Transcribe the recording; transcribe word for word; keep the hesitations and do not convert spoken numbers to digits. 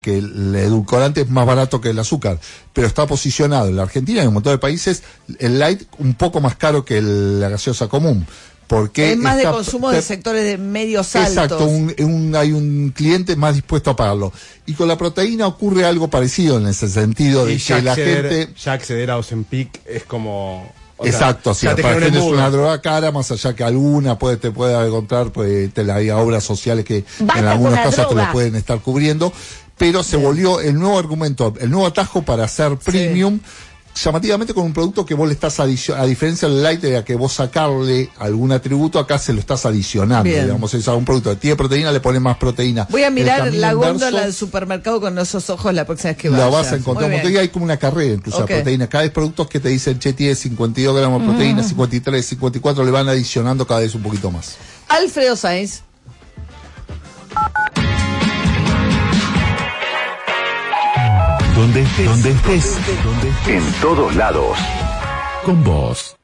que el edulcorante es más barato que el azúcar, pero está posicionado en la Argentina y en un montón de países el light un poco más caro que el, la gaseosa común. Porque es más está, de consumo te, de sectores de medios altos. Exacto, un, un, hay un cliente más dispuesto a pagarlo. Y con la proteína ocurre algo parecido en ese sentido, de y que ya la acceder, gente... Ya acceder a Ozempic es como... Exacto, si para gente es una droga cara, más allá que alguna puede, te pueda encontrar, pues te la hay obras sociales que Basta en algunos casos droga. te lo pueden estar cubriendo, pero se volvió el nuevo argumento, el nuevo atajo para hacer premium, sí. llamativamente con un producto que vos le estás adicionando, a diferencia del light de la que vos sacarle algún atributo, acá se lo estás adicionando. Bien. Digamos, es un producto que tiene proteína, le pones más proteína. Voy a mirar la góndola del supermercado con esos ojos la próxima vez que vaya. La vas a encontrar, porque hay como una carrera incluso okay. de proteína. Cada vez productos que te dicen, che, tiene cincuenta y dos gramos de proteína, mm. cincuenta y tres, cincuenta y cuatro, le van adicionando cada vez un poquito más. Alfredo Sainz. Donde estés, donde estés, donde estés, en todos lados, con vos.